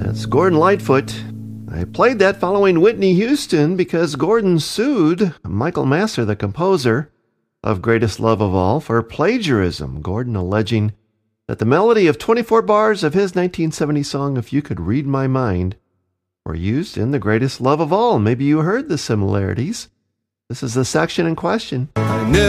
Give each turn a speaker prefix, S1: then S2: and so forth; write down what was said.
S1: That's Gordon Lightfoot. I played that following Whitney Houston because Gordon sued Michael Masser, the composer of Greatest Love of All, for plagiarism. Gordon alleging that the melody of 24 bars of his 1970 song, If You Could Read My Mind, were used in The Greatest Love of All. Maybe you heard the similarities. This is the section in question.
S2: I never